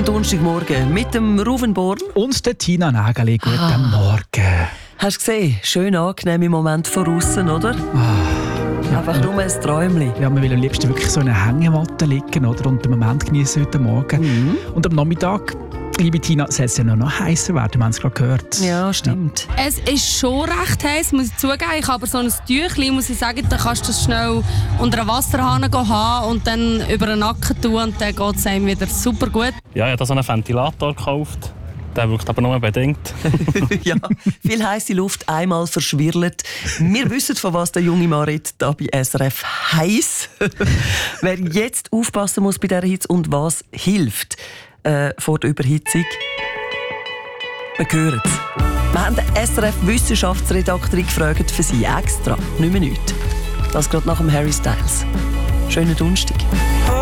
am Donnerstagmorgen mit dem Ruven Born und der Tina Nägeli. Guten Morgen. Hast du gesehen? Schön angenehme Moment von außen, oder? Einfach nur ein Träumchen. Ja, man will am liebsten wirklich so in einer Hängematte liegen, oder? Und den Moment genießen heute Morgen. Und am Nachmittag, liebe Tina, soll es ja noch heißer werden, wir haben es gerade gehört. Ja, stimmt. Ja. Es ist schon recht heiß, muss ich zugeben. Ich habe aber so ein Tüchlein, muss ich sagen, dann kannst du das schnell unter einen Wasserhahn haben und dann über den Nacken tun und dann geht es einem wieder super gut. Ja, ich habe da so einen Ventilator gekauft. Der wirkt aber nur bedingt. Ja, viel heisse Luft einmal verschwirrt. Wir wissen, von was der junge Mann redet, hier bei SRF heiß. Wer jetzt aufpassen muss bei dieser Hitze und was hilft vor der Überhitzung, wir hören es. Wir haben den SRF-Wissenschaftsredaktorin gefragt, für sie extra, nicht mehr nichts. Das gerade nach dem Harry Styles. Schönen Donnerstag.